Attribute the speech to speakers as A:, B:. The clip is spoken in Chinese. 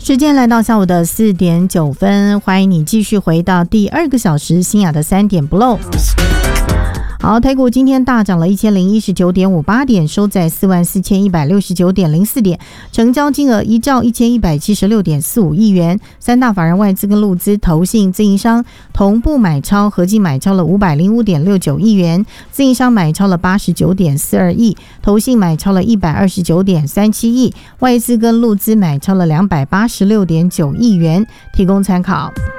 A: 时间来到下午的4点9分，欢迎你继续回到第2个小时新雅的3点不漏。好，台股今天大涨了1019.58点，收在44169.04点，成交金额1兆1176.45亿元。三大法人外资跟陆资、投信、自营商同步买超，合计买超了505.69亿元，自营商买超了89.42亿，投信买超了129.37亿，外资跟陆资买超了286.9亿元，提供参考。